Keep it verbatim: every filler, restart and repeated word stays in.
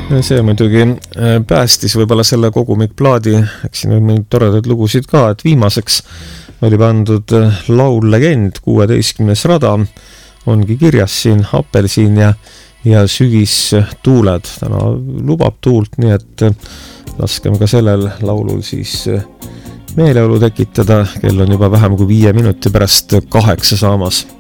See muidugi päästis võib-olla selle kogumikplaadi, eks siin on meil toredaid lugusid ka, et viimaseks oli pandud laul Legend, kuueteistkümnes rada, ongi kirjas siin Apelsiin ja, ja Sügis tuuled. Täna lubab tuult, nii et laskem ka sellel laulul siis meeleolu tekitada, kell on juba vähem kui viie minuti pärast kaheksa saamas.